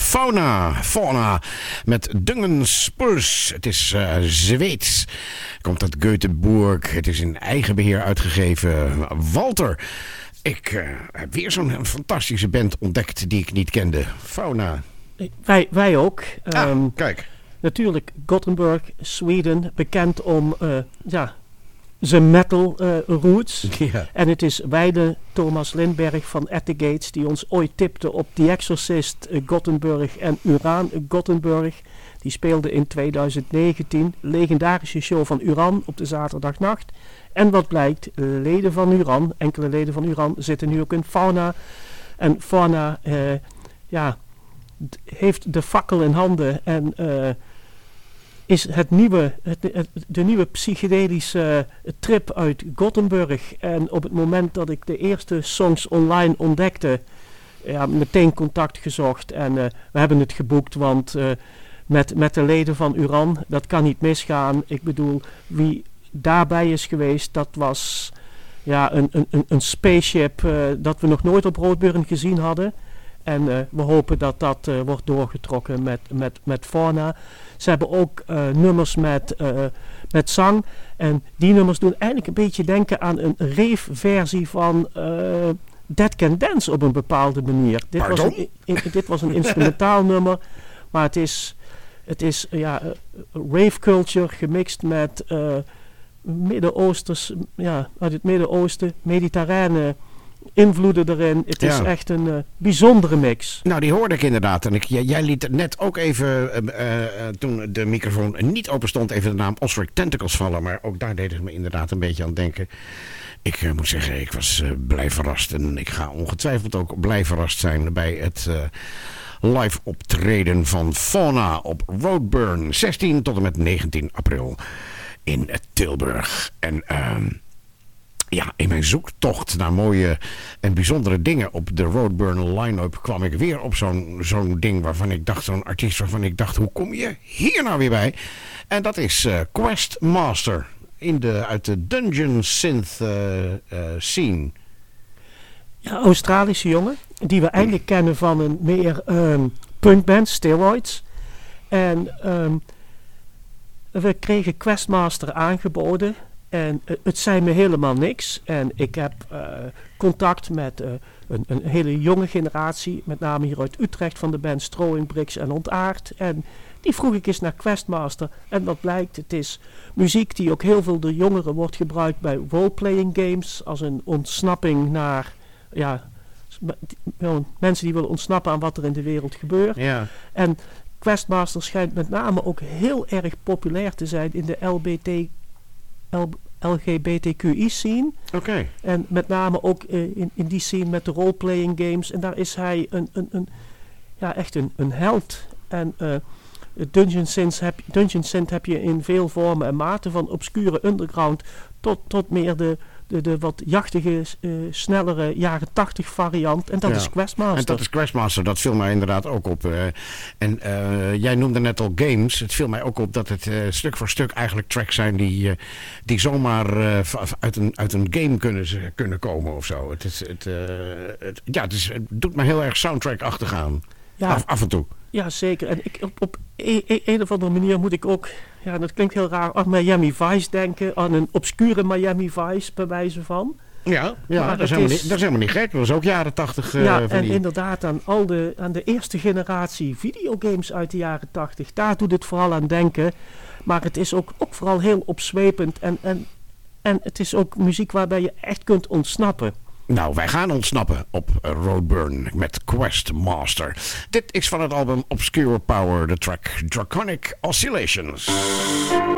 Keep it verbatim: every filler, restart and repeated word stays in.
Fauna, Fauna met Dungenspurs. Het is uh, Zweeds. Komt uit Göteborg. Het is in eigen beheer uitgegeven. Walter. Ik uh, heb weer zo'n fantastische band ontdekt die ik niet kende. Fauna. Wij, wij ook. Ah, um, kijk. Natuurlijk Gothenburg, Zweden, bekend om uh, ja, zijn metal uh, roots. Ja. En het is wijde Thomas Lindberg van At The Gates die ons ooit tipte op The Exorcist uh, Gothenburg en Uran uh, Gothenburg. Die speelde in twintig negentien. Legendarische show van Uran op de zaterdagnacht. En wat blijkt, leden van Uran, enkele leden van Uran zitten nu ook in Fauna. En Fauna uh, ja, d- heeft de fakkel in handen en uh, is het nieuwe, het, het, de nieuwe psychedelische uh, trip uit Gothenburg. En op het moment dat ik de eerste songs online ontdekte, ja, meteen contact gezocht. En uh, we hebben het geboekt, want uh, met, met de leden van Uran, dat kan niet misgaan. Ik bedoel, wie daarbij is geweest, dat was ja, een, een, een spaceship uh, dat we nog nooit op Roodburn gezien hadden. En uh, we hopen dat dat uh, wordt doorgetrokken met, met, met Fauna. Ze hebben ook uh, nummers met, uh, met zang. En die nummers doen eigenlijk een beetje denken aan een rave-versie van uh, Dead Can Dance op een bepaalde manier. Dit was een, in, dit was een instrumentaal nummer, maar het is, het is uh, ja, uh, rave culture gemixt met uh, Midden-Oosters, ja, uit het Midden-Oosten, mediterrane invloeden erin. Het is ja. echt een uh, bijzondere mix. Nou, die hoorde ik inderdaad. En ik, jij, jij liet net ook even, uh, uh, toen de microfoon niet open stond, even de naam Ostrich Tentacles vallen. Maar ook daar deed het me inderdaad een beetje aan denken. Ik uh, moet zeggen, ik was uh, blij verrast. En ik ga ongetwijfeld ook blij verrast zijn bij het uh, live optreden van Fauna op Roadburn. zestien tot en met negentien april in Tilburg. En Uh, Ja, in mijn zoektocht naar mooie en bijzondere dingen op de Roadburn line-up kwam ik weer op zo'n, zo'n ding waarvan ik dacht, zo'n artiest waarvan ik dacht, hoe kom je hier nou weer bij? En dat is uh, Questmaster in de, uit de Dungeon Synth uh, uh, scene. Ja, Australische jongen, die we eigenlijk mm. kennen van een meer um, punkband, Steroids. En um, we kregen Questmaster aangeboden. En uh, het zei me helemaal niks. En ik heb uh, contact met uh, een, een hele jonge generatie, met name hier uit Utrecht van de band Strowing Bricks en Ontaard. En die vroeg ik eens naar Questmaster. En wat blijkt, het is muziek die ook heel veel door jongeren wordt gebruikt bij roleplaying games. Als een ontsnapping naar ja, mensen die willen ontsnappen aan wat er in de wereld gebeurt. Ja. En Questmaster schijnt met name ook heel erg populair te zijn in de L B T L G B T Q I scene. Oké. Okay. En met name ook uh, in, in die scene met de roleplaying games. En daar is hij een, een, een ja, echt een, een held. En uh, Dungeon Synth heb, Dungeon Synth heb je in veel vormen en maten, van obscure underground tot, tot meer de, de, de wat jachtige, uh, snellere jaren tachtig variant. En dat ja. is Questmaster. En dat is Questmaster, dat viel mij inderdaad ook op. Uh, en uh, jij noemde net al games. Het viel mij ook op dat het uh, stuk voor stuk eigenlijk tracks zijn die, uh, die zomaar uh, uit, een, uit een game kunnen, kunnen komen of zo. Het, is, het, uh, het, ja, het, is, het doet me heel erg soundtrack-achtig aan. Ja. Af, af en toe. Ja, zeker. En ik, op, op een, een of andere manier moet ik ook, ja, dat klinkt heel raar, aan Miami Vice denken. Aan een obscure Miami Vice, bij wijze van. Ja, ja dat, is helemaal is, niet, dat is helemaal niet gek. Dat was ook jaren tachtig. Uh, ja, en die... inderdaad aan, al de, aan de eerste generatie videogames uit de jaren tachtig. Daar doet het vooral aan denken. Maar het is ook, ook vooral heel opzwepend. En, en, en het is ook muziek waarbij je echt kunt ontsnappen. Nou, wij gaan ontsnappen op Roadburn met Questmaster. Dit is van het album Obscure Power, de track Draconic Oscillations.